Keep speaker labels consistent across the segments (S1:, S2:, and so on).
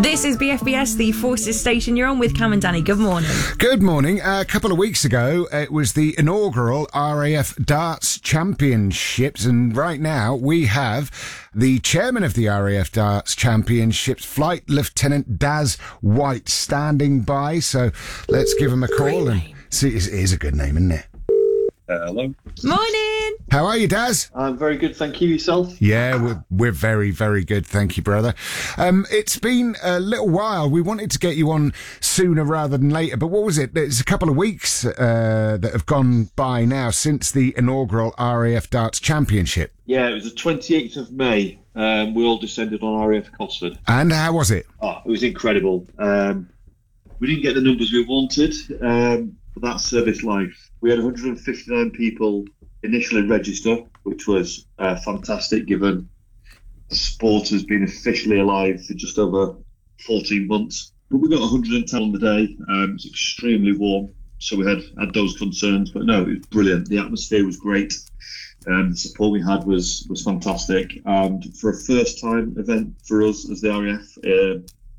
S1: This is BFBS, the Forces Station. You're on with Cam and Danny. Good morning.
S2: Good morning. A couple of weeks ago, it was the inaugural RAF Darts Championships, and right now we have the chairman of the RAF Darts Championships, Flight Lieutenant Daz White, standing by. So let's give him a call and see. It is a good name, isn't it?
S3: Hello.
S1: Morning.
S2: How are you, Daz?
S3: I'm very good, thank you. Yourself?
S2: Yeah, we're very, very good. Thank you, brother. It's been a little while. We wanted to get you on sooner rather than later, but what was it? It's a couple of weeks that have gone by now since the inaugural RAF Darts Championship.
S3: Yeah, it was the 28th of May. We all descended on RAF Cosford.
S2: And how was it?
S3: Oh, it was incredible. We didn't get the numbers we wanted, but that's service life. We had 159 people initially register, which was fantastic given the sport has been officially alive for just over 14 months. But we got 110 on the day. It was extremely warm, so we had those concerns. But no, it was brilliant. The atmosphere was great. The support we had was fantastic. And for a first-time event for us as the RAF,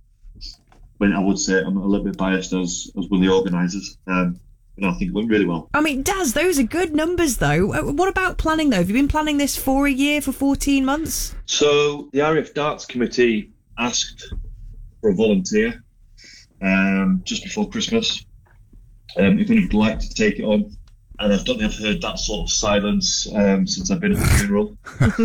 S3: I would say I'm a little bit biased as one of the organisers. And I think it went really well.
S1: I mean, Daz, those are good numbers, though. What about planning, though? Have you been planning this for a year, for 14 months?
S3: So the RAF Darts Committee asked for a volunteer just before Christmas if anyone would like to take it on. And I don't think I've heard that sort of silence since I've been at the funeral.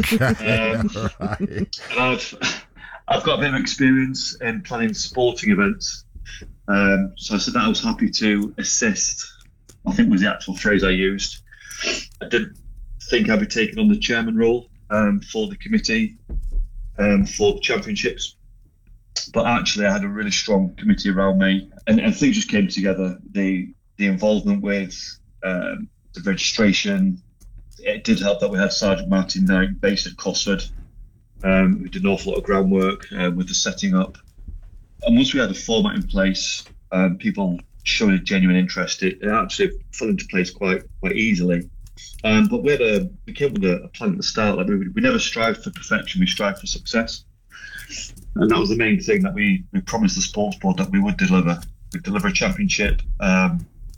S2: Right.
S3: And I've got a bit of experience in planning sporting events. So I said that I was happy to assist. I think was the actual phrase I used. I didn't think I'd be taking on the chairman role for the committee for the championships, but actually I had a really strong committee around me, and things just came together. The involvement with the registration, it did help that we had Sergeant Martin Knight based at Cosford, who did an awful lot of groundwork with the setting up. And once we had a format in place, people showed a genuine interest. It actually fell into place quite easily. But we came with a plan at the start. Like we never strived for perfection, we strived for success. And that was the main thing that we promised the sports board that we would deliver. We'd deliver a championship. The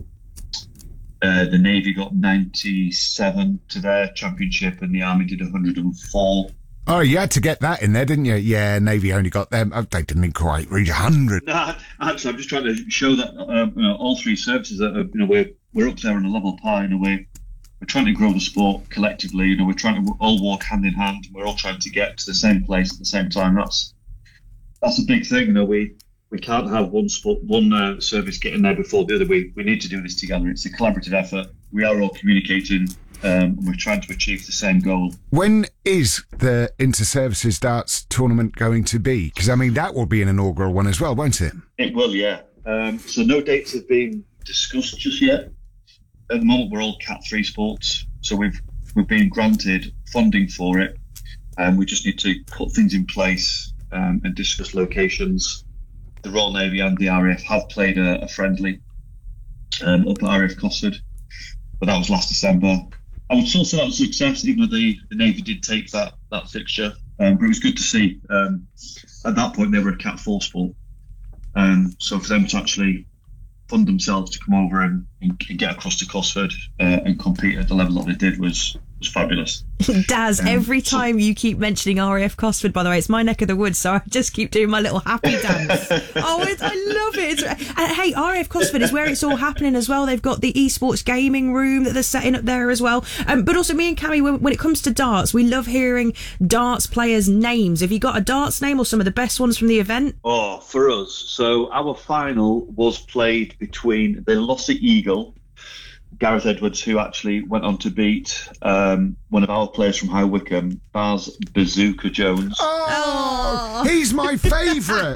S3: Navy got 97 to their championship and the Army did 104.
S2: Oh, you had to get that in there, didn't you? Yeah, Navy only got them. Oh, they didn't quite reach 100.
S3: No, actually, I'm just trying to show that all three services that we're up there on a level par. We're trying to grow the sport collectively. We're trying to all walk hand in hand. We're all trying to get to the same place at the same time. That's a big thing. We can't have one service getting there before the other. We need to do this together. It's a collaborative effort. We are all communicating. We're trying to achieve the same goal.
S2: When is the Inter-Services Darts tournament going to be? Because, I mean, that will be an inaugural one as well, won't it?
S3: It will, yeah. So no dates have been discussed just yet. At the moment, we're all Cat 3 sports, so we've been granted funding for it, and we just need to put things in place and discuss locations. The Royal Navy and the RAF have played a friendly up at RAF Cosford, but that was last December. I would still say that was a success, even though the Navy did take that fixture. But it was good to see. At that point, they were a Cat 4 sport. So for them to actually fund themselves to come over and get across to Cosford and compete at the level that they did was fabulous.
S1: Daz, every time you keep mentioning RAF Cosford, by the way, it's my neck of the woods, so I just keep doing my little happy dance. I love it. And hey, RAF Cosford is where it's all happening as well. They've got the esports gaming room that they're setting up there as well. But also me and Cammy, when it comes to darts, we love hearing darts players' names. Have you got a darts name or some of the best ones from the event?
S3: Oh, for us. So our final was played between the Lossy Eagle, Gareth Edwards, who actually went on to beat one of our players from High Wycombe, Baz Bazooka Jones.
S2: Oh, he's my favourite.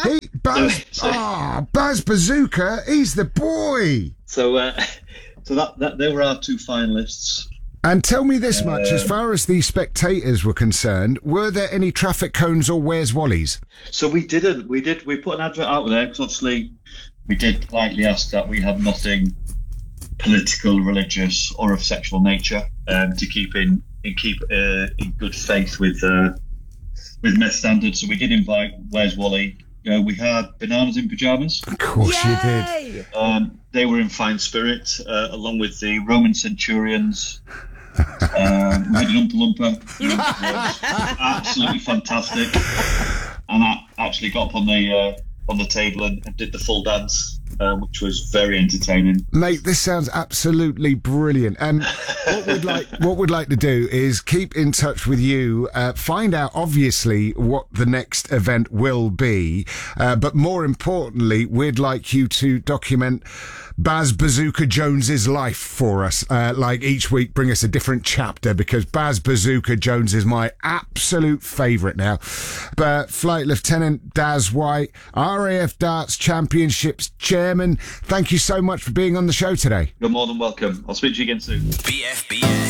S2: Baz Bazooka, he's the boy.
S3: So that they were our two finalists.
S2: And tell me this much, as far as the spectators were concerned, were there any traffic cones or Where's Wally's?
S3: So we didn't. We put an advert out there because obviously we did politely ask that we have nothing political, religious, or of sexual nature to keep in good faith with Met standards. So we did invite Where's Wally, we had bananas in pyjamas.
S2: Of course you did.
S1: Yay!
S3: They were in fine spirit, along with the Roman centurions. We had an Oompa Loompa. Absolutely fantastic. And I actually got up on the table and did the full dance, which was very entertaining.
S2: Mate, this sounds absolutely brilliant. And what we'd like to do is keep in touch with you, find out obviously what the next event will be, but more importantly, we'd like you to document Baz Bazooka Jones's life for us. Like each week, bring us a different chapter, because Baz Bazooka Jones is my absolute favourite now. But Flight Lieutenant Daz White, RAF Darts Championships Chairman, thank you so much for being on the show today.
S3: You're more than welcome. I'll speak to you again soon.
S4: BFBS.